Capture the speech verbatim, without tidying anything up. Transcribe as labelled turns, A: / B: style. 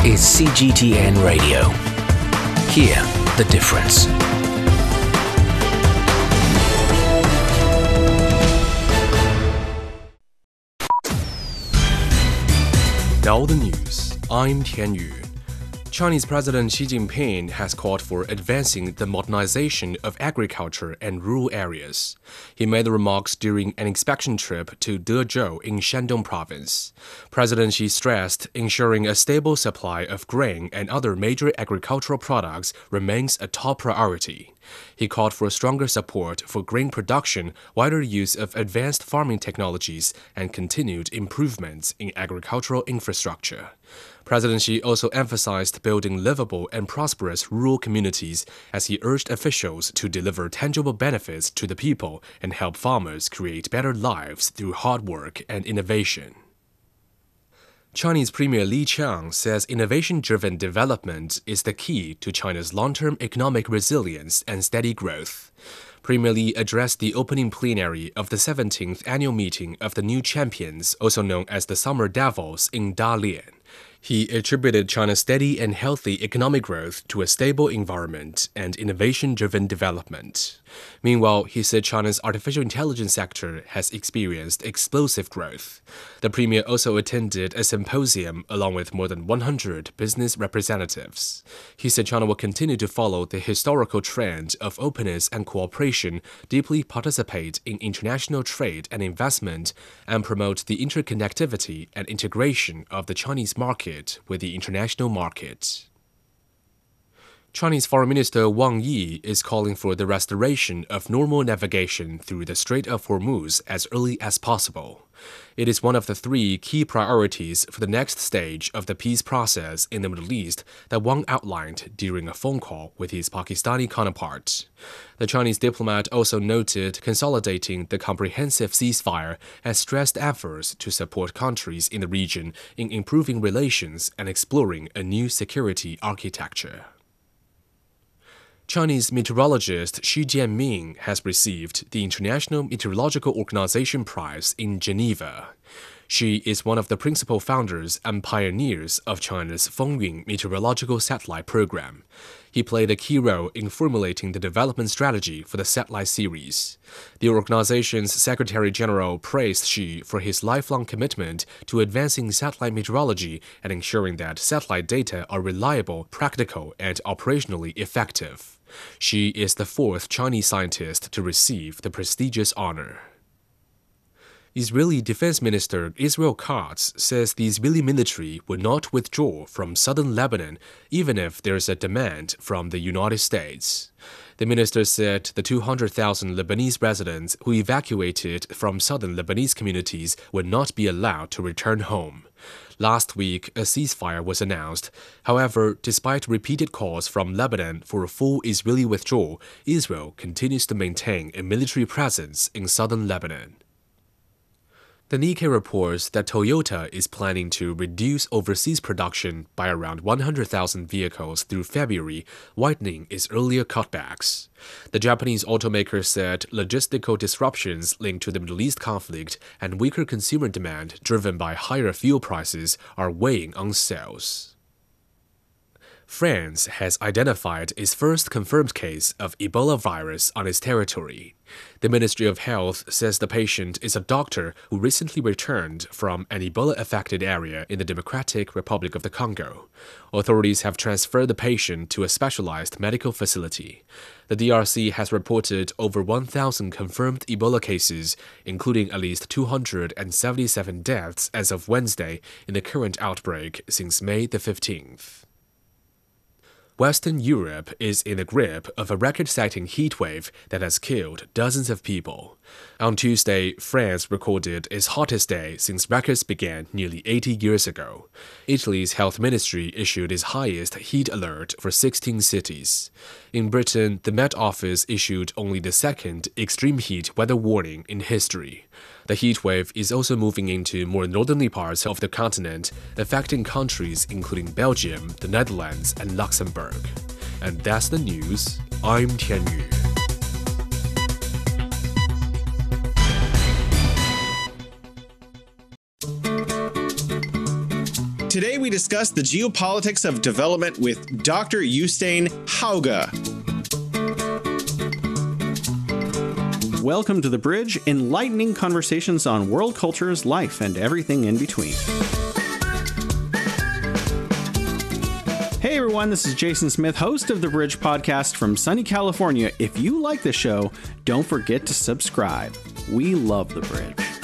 A: is C G T N Radio. Hear the difference.
B: Now the news. I'm Tian Yu. Chinese President Xi Jinping has called for advancing the modernization of agriculture and rural areas. He made the remarks during an inspection trip to Dezhou in Shandong province. President Xi stressed ensuring a stable supply of grain and other major agricultural products remains a top priority. He called for stronger support for grain production, wider use of advanced farming technologies, and continued improvements in agricultural infrastructure. President Xi also emphasized building livable and prosperous rural communities as he urged officials to deliver tangible benefits to the people and help farmers create better lives through hard work and innovation. Chinese Premier Li Qiang says innovation-driven development is the key to China's long-term economic resilience and steady growth. Premier Li addressed the opening plenary of the seventeenth annual meeting of the New Champions, also known as the Summer Devils, in Dalian. He attributed China's steady and healthy economic growth to a stable environment and innovation-driven development. Meanwhile, he said China's artificial intelligence sector has experienced explosive growth. The premier also attended a symposium along with more than one hundred business representatives. He said China will continue to follow the historical trend of openness and cooperation, deeply participate in international trade and investment, and promote the interconnectivity and integration of the Chinese market with the international market. Chinese Foreign Minister Wang Yi is calling for the restoration of normal navigation through the Strait of Hormuz as early as possible. It is one of the three key priorities for the next stage of the peace process in the Middle East that Wang outlined during a phone call with his Pakistani counterpart. The Chinese diplomat also noted consolidating the comprehensive ceasefire and stressed efforts to support countries in the region in improving relations and exploring a new security architecture. Chinese meteorologist Xu Jianming has received the International Meteorological Organization Prize in Geneva. She is one of the principal founders and pioneers of China's Fengyun meteorological satellite program. He played a key role in formulating the development strategy for the satellite series. The organization's Secretary-General praised Xu for his lifelong commitment to advancing satellite meteorology and ensuring that satellite data are reliable, practical, and operationally effective. Xu is the fourth Chinese scientist to receive the prestigious honor. Israeli Defense Minister Israel Katz says the Israeli military will not withdraw from southern Lebanon even if there is a demand from the United States. The minister said the two hundred thousand Lebanese residents who evacuated from southern Lebanese communities would not be allowed to return home. Last week, a ceasefire was announced. However, despite repeated calls from Lebanon for a full Israeli withdrawal, Israel continues to maintain a military presence in southern Lebanon. The Nikkei reports that Toyota is planning to reduce overseas production by around one hundred thousand vehicles through February, widening its earlier cutbacks. The Japanese automaker said logistical disruptions linked to the Middle East conflict and weaker consumer demand driven by higher fuel prices are weighing on sales. France has identified its first confirmed case of Ebola virus on its territory. The Ministry of Health says the patient is a doctor who recently returned from an Ebola-affected area in the Democratic Republic of the Congo. Authorities have transferred the patient to a specialized medical facility. The D R C has reported over one thousand confirmed Ebola cases, including at least two hundred seventy-seven deaths as of Wednesday in the current outbreak since May the fifteenth. Western Europe is in the grip of a record-setting heat wave that has killed dozens of people. On Tuesday, France recorded its hottest day since records began nearly eighty years ago. Italy's health ministry issued its highest heat alert for sixteen cities. In Britain, the Met Office issued only the second extreme heat weather warning in history. The heat wave is also moving into more northerly parts of the continent, affecting countries including Belgium, the Netherlands, and Luxembourg. And that's the news. I'm Tian Yu.
C: Today we discuss the geopolitics of development with Doctor Jostein Hauge.
D: Welcome to The Bridge, enlightening conversations on world cultures, life, and everything in between. Hey everyone, this is Jason Smith, host of The Bridge podcast from sunny California. If you like the show, don't forget to subscribe. We love The Bridge.